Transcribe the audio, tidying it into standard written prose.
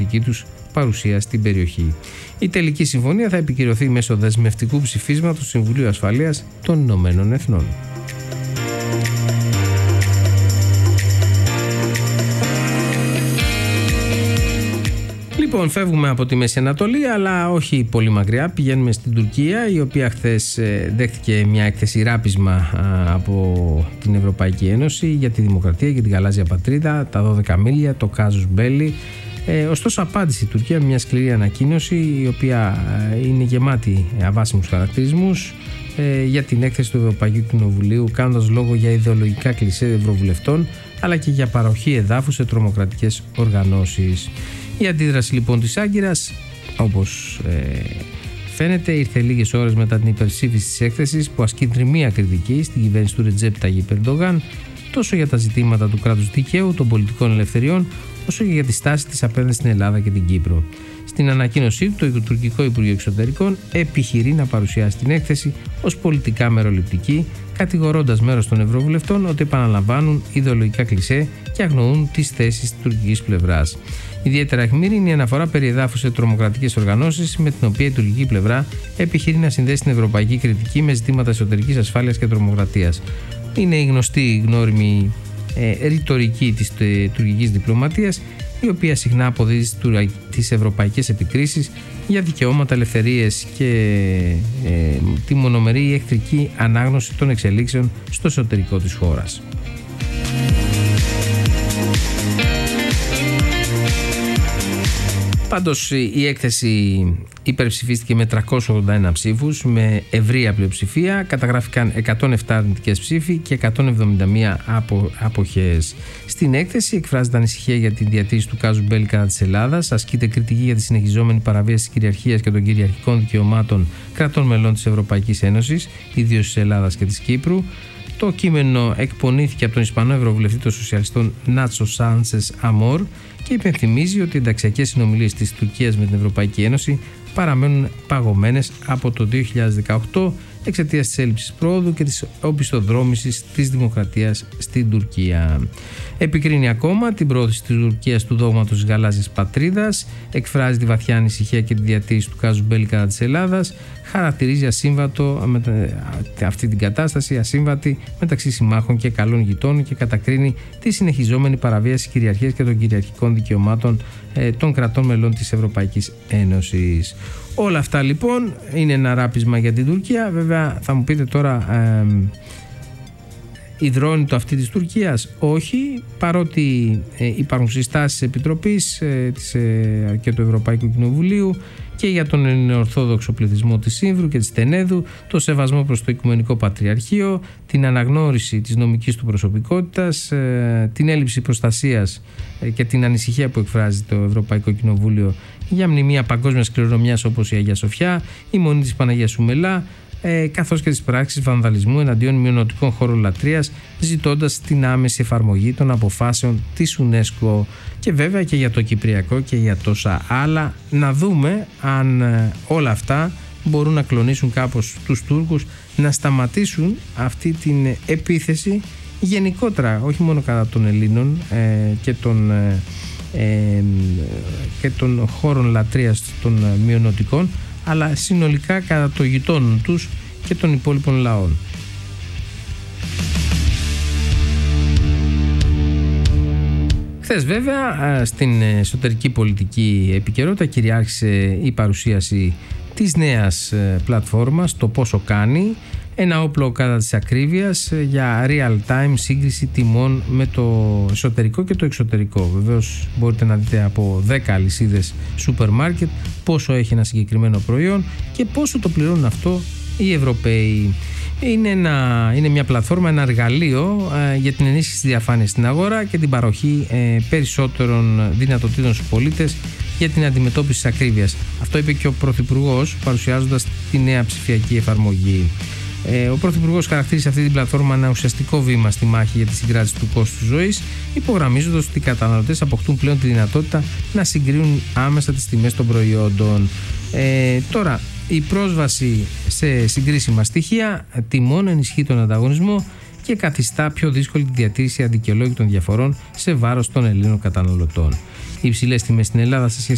δική τους παρουσία στην περιοχή. Η τελική συμφωνία θα επικυρωθεί μέσω δεσμευτικού ψηφίσματος του Συμβουλίου Ασφαλείας των Ηνωμένων Εθνών. Λοιπόν, φεύγουμε από τη Μέση Ανατολή, αλλά όχι πολύ μακριά. Πηγαίνουμε στην Τουρκία, η οποία χθες δέχτηκε μια έκθεση ράπισμα από την Ευρωπαϊκή Ένωση για τη δημοκρατία και την γαλάζια πατρίδα, τα 12 μίλια, το κάζους μπέλι. Ωστόσο, απάντησε η Τουρκία με μια σκληρή ανακοίνωση, η οποία είναι γεμάτη αβάσιμους χαρακτηρισμούς για την έκθεση του Ευρωπαϊκού Κοινοβουλίου, κάνοντας λόγο για ιδεολογικά κλισέ ευρωβουλευτών, αλλά και για παροχή εδάφους σε τρομοκρατικές οργανώσεις. Η αντίδραση λοιπόν της Άγκυρας, όπως φαίνεται, ήρθε λίγες ώρες μετά την υπερψήφιση της έκθεσης, που ασκεί τριμία κριτική στην κυβέρνηση του Ρετζέπ Ταγιπ Ερντογάν, τόσο για τα ζητήματα του κράτους δικαίου, των πολιτικών ελευθεριών, όσο και για τη στάση της απέναντι στην Ελλάδα και την Κύπρο. Στην ανακοίνωσή του, το τουρκικό Υπουργείο Εξωτερικών επιχειρεί να παρουσιάσει την έκθεση ως πολιτικά μεροληπτική, κατηγορώντας μέρος των Ευρωβουλευτών ότι επαναλαμβάνουν ιδεολογικά κλισέ και αγνοούν τις θέσεις της τουρκικής πλευράς. Ιδιαίτερα αιχμήρη είναι η αναφορά περί εδάφους σε τρομοκρατικές οργανώσεις, με την οποία η τουρκική πλευρά επιχειρεί να συνδέσει την ευρωπαϊκή κριτική με ζητήματα εσωτερικής ασφάλειας και τρομοκρατίας. Είναι η γνωστή γνώριμη ρητορική της τουρκικής διπλωματίας, η οποία συχνά αποδίδει τις ευρωπαϊκές επικρίσεις για δικαιώματα, ελευθερίες και τη μονομερή εχθρική ανάγνωση των εξελίξεων στο εσωτερικό της χώρας. Πάντως η έκθεση υπερψηφίστηκε με 381 ψήφους, με ευρεία πλειοψηφία. Καταγράφηκαν 107 αρνητικές ψήφοι και 171 αποχές. Στην έκθεση εκφράζεται ανησυχία για την διατήρηση του κάζου μπέλι κατά της Ελλάδας, ασκείται κριτική για τη συνεχιζόμενη παραβίαση της κυριαρχίας και των κυριαρχικών δικαιωμάτων κρατών μελών της Ευρωπαϊκής Ένωσης, ιδίως της Ελλάδας και της Κύπρου. Το κείμενο εκπονήθηκε από τον Ισπανό Ευρωβουλευτή των Σοσιαλιστών Νάτσο Σάντσες Αμόρ και υπενθυμίζει ότι οι ενταξιακές συνομιλίες της Τουρκίας με την Ευρωπαϊκή Ένωση παραμένουν παγωμένες από το 2018 εξαιτίας της έλλειψης πρόοδου και της οπισθοδρόμησης της δημοκρατίας στην Τουρκία. Επικρίνει ακόμα την πρόθεση της Τουρκίας του δόγματος της γαλάζιας πατρίδας, εκφράζει τη βαθιά ανησυχία και τη διατήρηση του κάζου μπέλι κατά της Ελλάδας, χαρακτηρίζει αυτή την κατάσταση ασύμβατη μεταξύ συμμάχων και καλών γειτόνων και κατακρίνει τη συνεχιζόμενη παραβίαση της κυριαρχίας και των κυριαρχικών δικαιωμάτων των κρατών μελών της Ευρωπαϊκής Ένωσης. Όλα αυτά λοιπόν είναι ένα ράπισμα για την Τουρκία. Βέβαια θα μου πείτε τώρα, υδρώνει το αυτή της Τουρκίας? Όχι, παρότι υπάρχουν συστάσεις της Επιτροπής και του Ευρωπαϊκού Κοινοβουλίου και για τον ελληνοορθόδοξο πληθυσμό της Σύμβρου και της Τενέδου, το σεβασμό προς το Οικουμενικό Πατριαρχείο, την αναγνώριση της νομικής του προσωπικότητας, την έλλειψη προστασίας και την ανησυχία που εκφράζει το Ευρωπαϊκό Κοινοβούλιο για μνημεία παγκόσμιας κληρονομιάς όπως η Αγία Σοφιά, η Μονή της Παναγίας Σουμελά, καθώς και τις πράξεις βανδαλισμού εναντίον μειονοτικών χώρων λατρείας, ζητώντας την άμεση εφαρμογή των αποφάσεων της UNESCO, και βέβαια και για το Κυπριακό και για τόσα άλλα. Να δούμε αν όλα αυτά μπορούν να κλονίσουν κάπως τους Τούρκους να σταματήσουν αυτή την επίθεση γενικότερα, όχι μόνο κατά των Ελλήνων και των χώρων λατρείας των μειονοτικών, αλλά συνολικά κατά των γειτόνων τους και των υπόλοιπων λαών. Χθες βέβαια στην εσωτερική πολιτική επικαιρότητα κυριάρχησε η παρουσίαση της νέας πλατφόρμας, το πόσο κάνει, ένα όπλο κατά της ακρίβειας για real-time σύγκριση τιμών με το εσωτερικό και το εξωτερικό. Βεβαίως μπορείτε να δείτε από 10 αλυσίδες σούπερ μάρκετ πόσο έχει ένα συγκεκριμένο προϊόν και πόσο το πληρώνουν αυτό οι Ευρωπαίοι. Είναι μια πλατφόρμα, ένα εργαλείο για την ενίσχυση της διαφάνειας στην αγορά και την παροχή περισσότερων δυνατοτήτων στους πολίτες για την αντιμετώπιση της ακρίβειας. Αυτό είπε και ο Πρωθυπουργός παρουσιάζοντας τη νέα ψηφιακή εφαρμογή. Ο Πρωθυπουργός χαρακτήρισε αυτή την πλατφόρμα ένα ουσιαστικό βήμα στη μάχη για τη συγκράτηση του κόστους ζωής, υπογραμμίζοντας ότι οι καταναλωτές αποκτούν πλέον τη δυνατότητα να συγκρίνουν άμεσα τις τιμές των προϊόντων. Τώρα, η πρόσβαση σε συγκρίσιμα στοιχεία τιμών ενισχύει τον ανταγωνισμό και καθιστά πιο δύσκολη τη διατήρηση αδικαιολόγητων διαφορών σε βάρος των Ελλήνων καταναλωτών. Οι υψηλές τιμές στην Ελλάδα σε σχέση